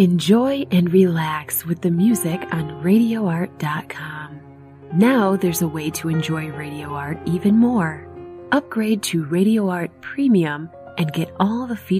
Enjoy and relax with the music on RadioArt.com. Now there's a way to enjoy Radio Art even more. Upgrade to Radio Art Premium and get all the features